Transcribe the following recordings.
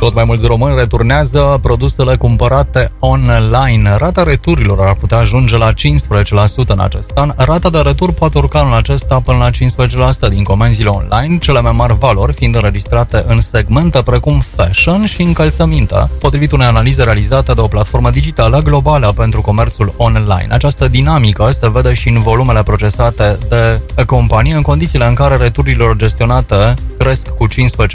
Tot mai mulți români returnează produsele cumpărate online. Rata returilor ar putea ajunge la 15% în acest an. Rata de retur poate urca în acesta până la 15% din comenzile online, cele mai mari valori fiind înregistrate în segmente precum fashion și încălțăminte, potrivit unei analize realizate de o platformă digitală globală pentru comerțul online. Această dinamică se vede și în volumele procesate de companie în condițiile în care returile gestionate cresc cu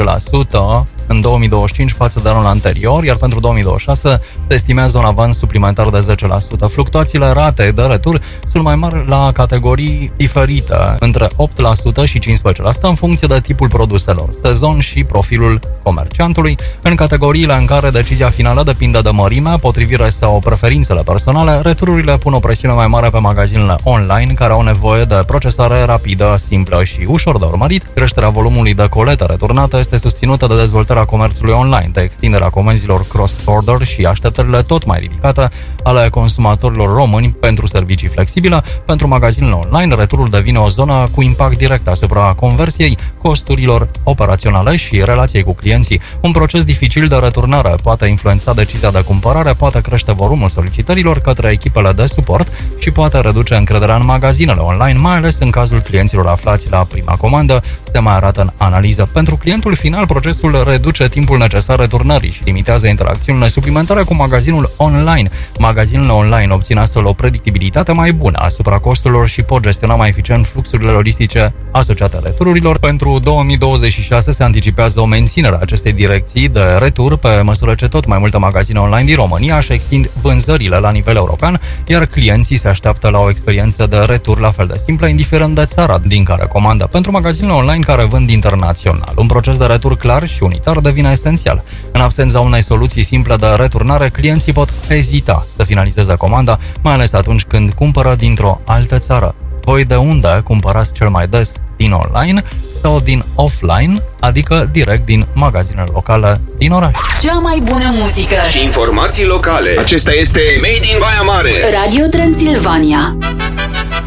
15% în 2025 față de anul anterior, iar pentru 2026 se estimează un avans suplimentar de 10%. Fluctuațiile ratei de retur sunt mai mari la categorii diferite, între 8% și 15% în funcție de tipul produselor, sezon și profilul comerciantului. În categoriile în care decizia finală depinde de mărime, potrivire sau preferințele personale, retururile pun o presiune mai mare pe magazinele online, care au nevoie de procesare rapidă, simplă și ușor de urmărit. Creșterea volumului de colete returnate este susținută de dezvoltarea comerțului online, de extinderea comenzilor cross-border și așteptările tot mai ridicate ale consumatorilor români pentru servicii flexibile. Pentru magazinele online, returul devine o zonă cu impact direct asupra conversiei, costurilor operaționale și relației cu clienții. Un proces dificil de returnare poate influența decizia de cumpărare, poate crește volumul solicitărilor către echipele de suport și poate reduce încrederea în magazinele online, mai ales în cazul clienților aflați la prima comandă, se mai arată în analiză. Pentru clientul final, procesul reduce timpul necesar returnării și limitează interacțiunile suplimentare cu magazinul online. Magazinele online obțin astfel o predictibilitate mai bună asupra costurilor și pot gestiona mai eficient fluxurile logistice asociate retururilor. Pentru 2026 se anticipează o menținere a acestei direcții de retur pe măsură ce tot mai multe magazine online din România își extind vânzările la nivel european, iar clienții se așteaptă la o experiență de retur la fel de simplă, indiferent de țara din care comandă. Pentru magazinele online care vând internațional, un proces de retur clar și unitar devine esențial. În absența unei soluții simple de returnare, clienții pot ezita să finalizeze comanda, mai ales atunci când cumpără dintr-o altă țară. Voi de unde cumpărați cel mai des? Din online sau din offline, adică direct din magazinele locale din oraș? Cea mai bună muzică și informații locale. Acesta este Made in Baia Mare. Radio Transilvania.